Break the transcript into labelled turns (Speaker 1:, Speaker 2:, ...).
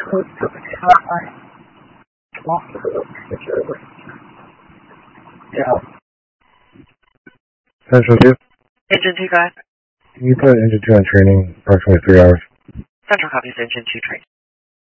Speaker 1: Yeah.
Speaker 2: Central 2?
Speaker 3: Engine 2, guys.
Speaker 2: Can you put Engine 2 on training approximately 3 hours?
Speaker 3: Central copies Engine 2 train.